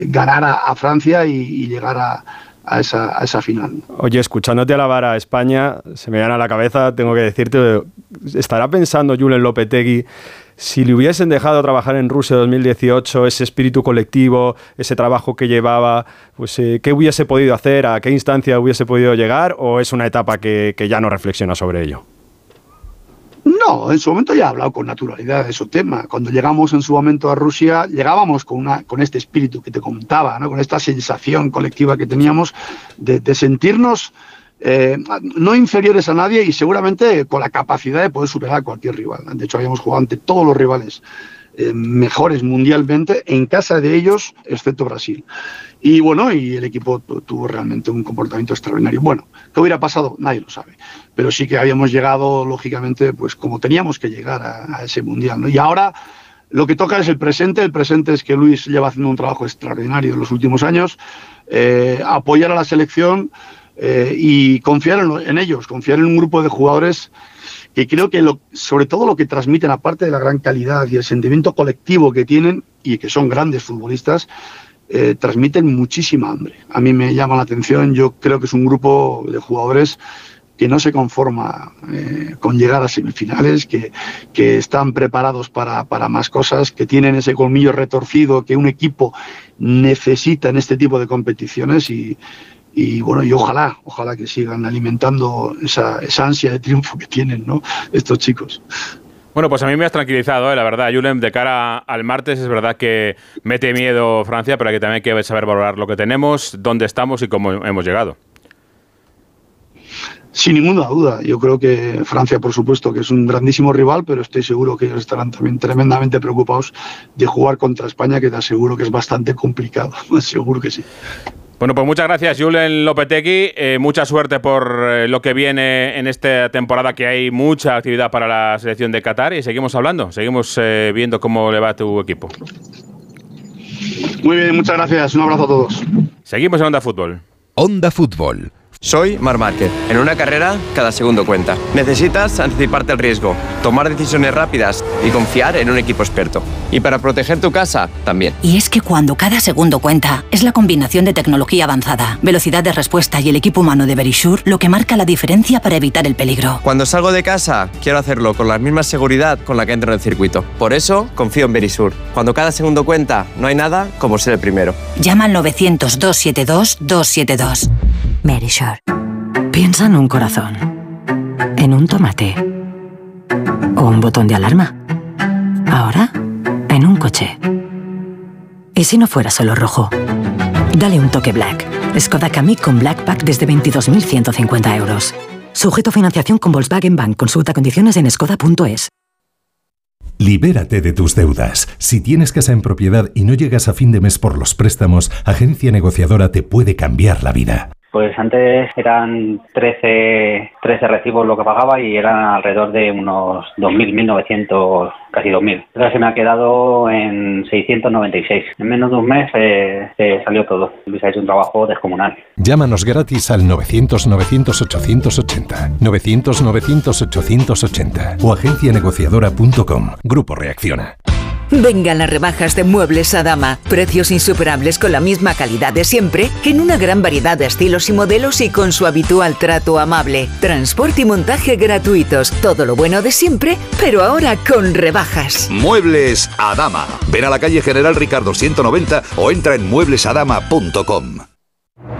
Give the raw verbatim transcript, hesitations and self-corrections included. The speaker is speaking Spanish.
ganar a, a Francia y, y llegar a, a, esa, a esa final. Oye, escuchándote alabar a España, se me viene a la cabeza, tengo que decirte, ¿estará pensando Julen Lopetegui si le hubiesen dejado trabajar en Rusia dos mil dieciocho, ese espíritu colectivo, ese trabajo que llevaba, pues eh, qué hubiese podido hacer, a qué instancia hubiese podido llegar, o es una etapa que, que ya no reflexiona sobre ello? No, en su momento ya he hablado con naturalidad de ese tema. Cuando llegamos en su momento a Rusia, llegábamos con, una, con este espíritu que te contaba, ¿no? Con esta sensación colectiva que teníamos de, de sentirnos eh, no inferiores a nadie y seguramente con la capacidad de poder superar a cualquier rival. De hecho, habíamos jugado ante todos los rivales eh, mejores mundialmente en casa de ellos, excepto Brasil. Y bueno, y el equipo tuvo realmente un comportamiento extraordinario. Bueno, ¿qué hubiera pasado? Nadie lo sabe. Pero sí que habíamos llegado, lógicamente, pues como teníamos que llegar a, a ese mundial, ¿no? Y ahora lo que toca es el presente. El presente es que Luis lleva haciendo un trabajo extraordinario en los últimos años. Eh, apoyar a la selección eh, y confiar en, en ellos, confiar en un grupo de jugadores que creo que lo, sobre todo lo que transmiten, aparte de la gran calidad y el sentimiento colectivo que tienen, y que son grandes futbolistas, Eh, transmiten muchísima hambre. A mí me llama la atención, yo creo que es un grupo de jugadores que no se conforma eh, con llegar a semifinales, que, que están preparados para, para más cosas, que tienen ese colmillo retorcido que un equipo necesita en este tipo de competiciones y, y bueno, y ojalá, ojalá que sigan alimentando esa, esa ansia de triunfo que tienen, ¿no?, estos chicos. Bueno, pues a mí me has tranquilizado, ¿eh? La verdad, Julen, de cara al martes es verdad que mete miedo Francia, pero que también hay que saber valorar lo que tenemos, dónde estamos y cómo hemos llegado. Sin ninguna duda, yo creo que Francia, por supuesto, que es un grandísimo rival, pero estoy seguro que ellos estarán también tremendamente preocupados de jugar contra España, que te aseguro que es bastante complicado, seguro que sí. Bueno, pues muchas gracias, Julen Lopetegui. Eh, mucha suerte por eh, lo que viene en esta temporada, que hay mucha actividad para la selección de Qatar, y seguimos hablando, seguimos eh, viendo cómo le va a tu equipo. Muy bien, muchas gracias. Un abrazo a todos. Seguimos en Onda Fútbol. Onda Fútbol. Soy Marc Márquez. En una carrera, cada segundo cuenta. Necesitas anticiparte al riesgo, tomar decisiones rápidas y confiar en un equipo experto. Y para proteger tu casa, también. Y es que cuando cada segundo cuenta, es la combinación de tecnología avanzada, velocidad de respuesta y el equipo humano de Verisure lo que marca la diferencia para evitar el peligro. Cuando salgo de casa, quiero hacerlo con la misma seguridad con la que entro en el circuito. Por eso, confío en Verisure. Cuando cada segundo cuenta, no hay nada como ser el primero. Llama al novecientos, doscientos setenta y dos, doscientos setenta y dos. Verisure. Piensa en un corazón, en un tomate o un botón de alarma. Ahora, en un coche. ¿Y si no fuera solo rojo? Dale un toque Black. Skoda Kamiq con Black Pack desde veintidós mil ciento cincuenta euros. Sujeto a financiación con Volkswagen Bank. Consulta condiciones en skoda punto es. Libérate de tus deudas. Si tienes casa en propiedad y no llegas a fin de mes por los préstamos, Agencia Negociadora te puede cambiar la vida. Pues antes eran trece, trece recibos lo que pagaba y eran alrededor de unos dos mil, mil novecientos, casi dos mil. Ahora se me ha quedado en seiscientos noventa y seis. En menos de un mes eh, eh, salió todo. Luis ha hecho un trabajo descomunal. Llámanos gratis al novecientos, novecientos, ochocientos ochenta, novecientos, novecientos, ochocientos ochenta o agencia negociadora punto com. Grupo Reacciona. Vengan las rebajas de Muebles Adama. Precios insuperables con la misma calidad de siempre, en una gran variedad de estilos y modelos y con su habitual trato amable. Transporte y montaje gratuitos. Todo lo bueno de siempre, pero ahora con rebajas. Muebles Adama. Ven a la calle General Ricardo ciento noventa o entra en muebles adama punto com.